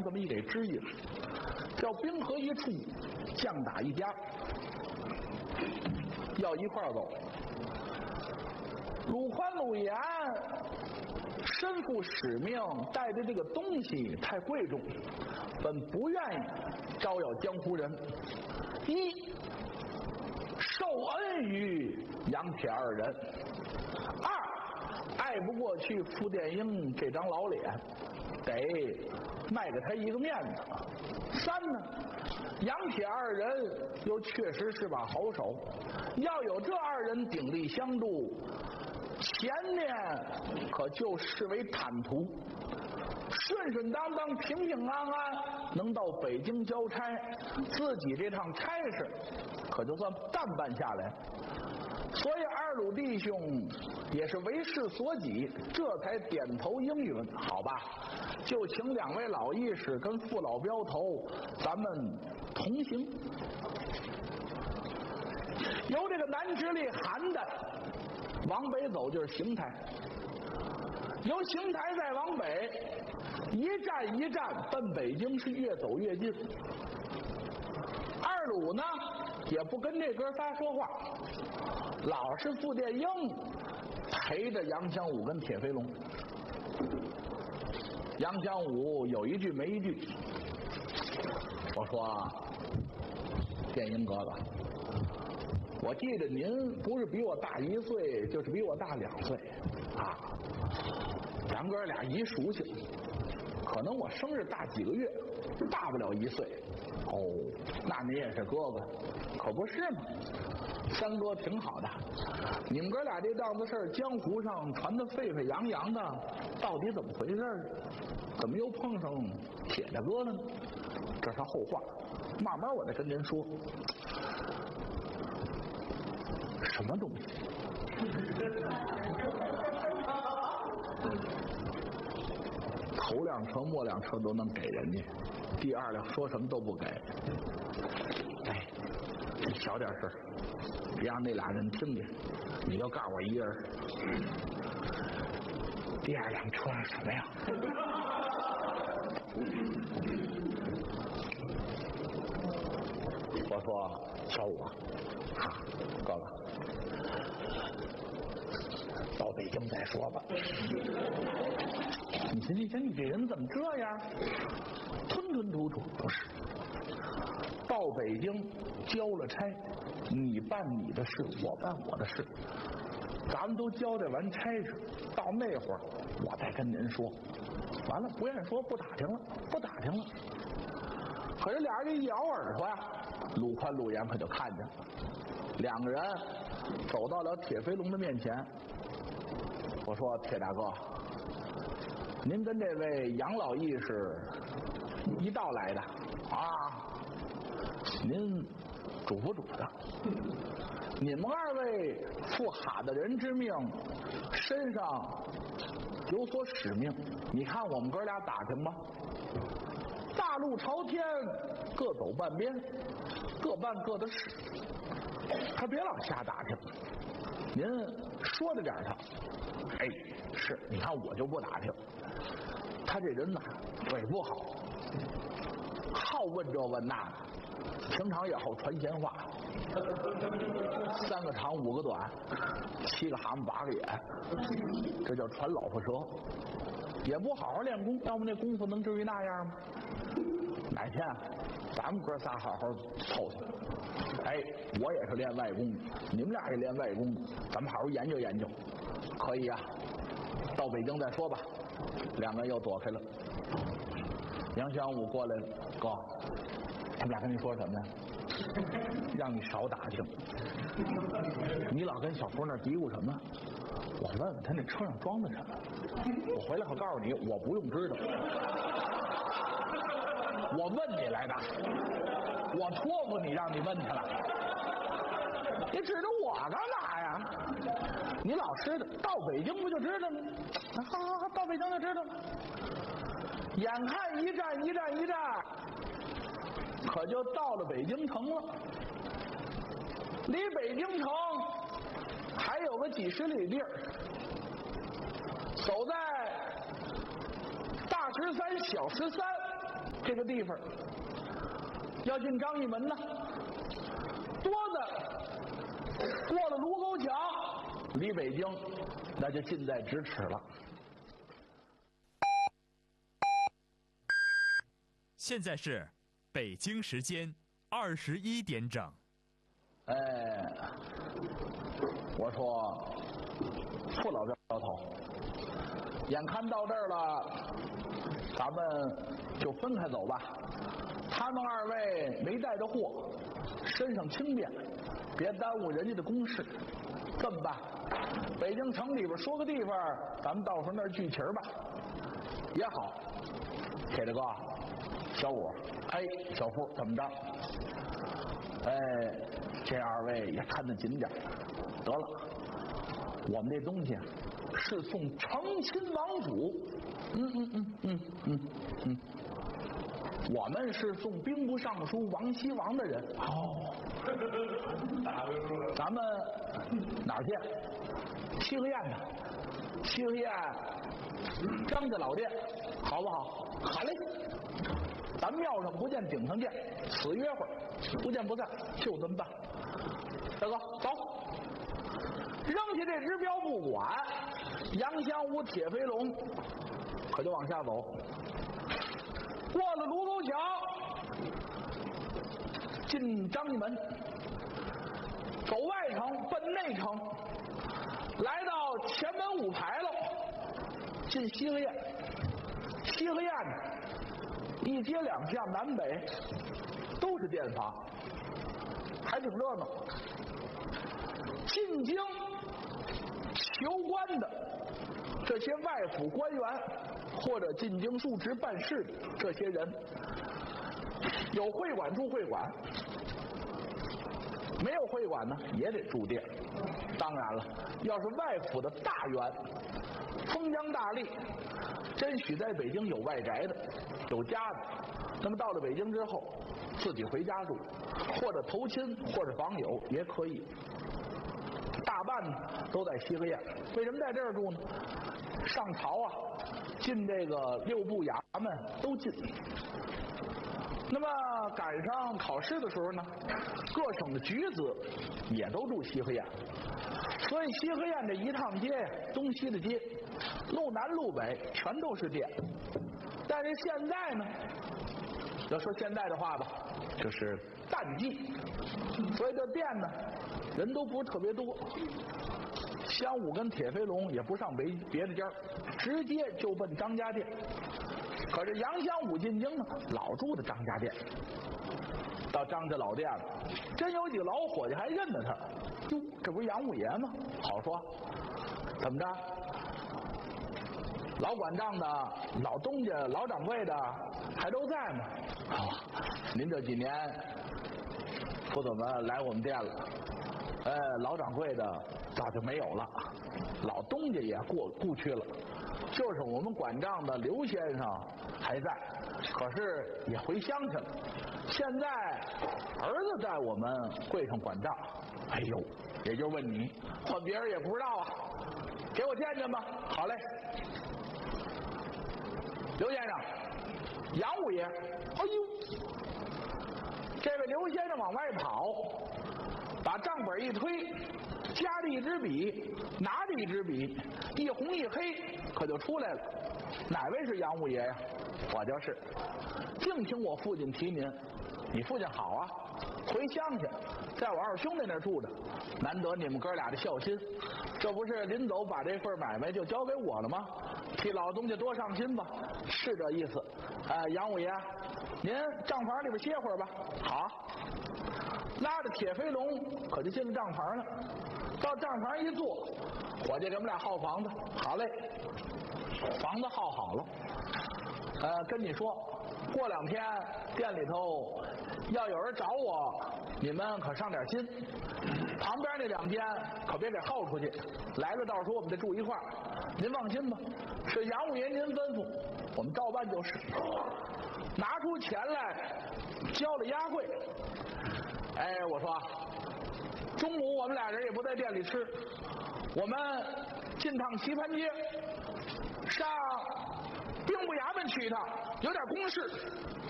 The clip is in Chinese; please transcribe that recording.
这么一给支应，叫兵合一处，将打一家，要一块儿走。鲁宽、鲁严身负使命，带着这个东西太贵重，本不愿意招摇江湖人。一，受恩于杨铁二人；二，爱不过去傅殿英这张老脸，得卖给他一个面子。三呢，杨铁二人又确实是把好手，要有这二人鼎力相助，前面可就视为坦途，顺顺当当、平平安安能到北京交差，自己这趟差事可就算淡办下来。所以二鲁弟兄也是为势所挤，这才点头应允。好吧，就请两位老义士跟父老镖头，咱们同行。由这个南直隶邯郸往北走就是邢台，由邢台再往北，一站一站奔北京，是越走越近。二鲁呢也不跟这哥仨说话，老是傅殿英陪着杨香武跟铁飞龙。杨香武有一句没一句，我说殿英哥哥，我记得您不是比我大1岁，就是比我大2岁啊，咱哥俩一熟悉，可能我生日大几个月，大不了1岁。哦，那您也是哥哥，可不是吗？三哥挺好的，你们哥俩这档子事儿，江湖上传得沸沸扬扬的，到底怎么回事？怎么又碰上铁大哥了呢？这是后话，慢慢我再跟您说。什么东西？头辆车、末辆车都能给人家，第二辆说什么都不给。哎，小点声，别让那俩人听见。你就告诉我一人。第二辆车是什么呀？我说小五啊，哥哥，到北京再说吧。你行，你这人怎么这样？吞吞吐吐。不是，到北京交了差，你办你的事，我办我的事，咱们都交代完差事，到那会儿我再跟您说。完了，不愿意说，不打听了，不打听了。可是俩人一摇耳朵呀，鲁宽、鲁严可就看见了。两个人走到了铁飞龙的面前。我说铁大哥，您跟这位杨老义是一道来的啊？您嘱咐嘱咐，你们二位负哈的人之命，身上有所使命。你看我们哥俩打听吧，大路朝天，各走半边，各办各的事，可别老瞎打听。您说着点他。哎，是，你看我就不打听。他这人呐，嘴不好，好问这问那的，平常也好传闲话，3个长5个短，7个蛤蟆8个眼，这叫传老婆舌。也不好好练功，要不那功夫能至于那样吗？哪天咱们哥仨好好凑凑。哎，我也是练外功的，你们俩也练外功的，咱们好好研究研究。可以啊，到北京再说吧。两个人又躲开了。杨香武过来了，哥，他们俩跟你说什么呀？让你少打听。你老跟小福那嘀咕什么？我问问他那车上装的什么，我回来可告诉你，我不用知道。我问你来的，我托付你，让你问他了。你指着我干嘛呀？你老知道，到北京不就知道吗？好，到北京就知道了。眼看一站一站一站，可就到了北京城了。离北京城还有个几十里地儿，走在大13、小13 这个地方要进张义门呢，多的过了卢沟桥，离北京那就近在咫尺了。 现在是北京时间21点整。 我说傅老镖头，眼看到这儿了，咱们就分开走吧。他们二位没带着货，身上轻便，别耽误人家的公事。这么办，北京城里边说个地方，咱们到时候那儿聚齐吧，也好。铁大哥，小五，小付，怎么着？这二位也看得紧点。得了，我们这东西是送成亲王府，我们是送兵部尚书王熙王的人。咱们哪儿见？西河宴呢？西河宴，张家老店，好不好？好嘞。咱庙上不见，顶上见，此约会不见不散，就这么办。大哥，走！扔下这只镖不管，杨香武、铁飞龙可就往下走。过了卢沟桥，进张义门，走外城奔内城，来到前门五牌楼，进西河宴。西河宴一街两巷南北都是店房，还挺热闹。进京求官的这些外府官员，或者进京述职办事的这些人，有会馆住会馆，没有会馆呢也得住店。当然了，要是外府的大员，封疆大吏，真许在北京有外宅的，有家的，那么到了北京之后自己回家住，或者投亲，或者访友也可以。大半呢都在西河宴。为什么在这儿住呢？上朝啊，进这个六部衙门都进。那么赶上考试的时候呢，各省的举子也都住西河宴。所以西河宴这一趟街呀，东西的街，路南路北全都是店。但是现在呢，要说现在的话吧，就是淡季，所以这店呢人都不是特别多。香武跟铁飞龙也不上别的家，直接就奔张家店。可是杨香武进京呢，老住的张家店。到张家老店了，真有几个老伙计还认得他。哟，这不是杨五爷吗？好说，怎么着？老管账的、老东家、老掌柜的还都在吗？您这几年不怎么来我们店了。老掌柜的早就没有了，老东家也故去了，就是我们管账的刘先生还在，可是也回乡去了。现在儿子在我们柜上管账。哎呦，也就问你，换别人也不知道啊，给我见见吧。好嘞，刘先生，杨五爷。哎呦，这位刘先生往外跑，把账本一推，夹着一支笔，拿着一支笔，一红一黑，可就出来了。哪位是杨五爷呀？我就是。净听我父亲提您，你父亲好啊，回乡去，在我二兄弟那儿住着。难得你们哥俩的孝心，这不是临走把这份买卖就交给我了吗？替老东家多上心吧，是这意思。杨五爷，您账房里边歇会儿吧。好。拉着铁飞龙可就进了账房了。到账房一坐，伙计给我们俩号房子。好嘞，房子号好了。跟你说，过2天店里头要有人找我，你们可上点心。旁边那2间可别给耗出去，来了到时候我们得住一块儿。您放心吧，是杨五爷您吩咐，我们照办就是。拿出钱来，交了押柜。我说，中午我们俩人也不在店里吃，我们进趟棋盘街，上兵部衙门去一趟，有点公事，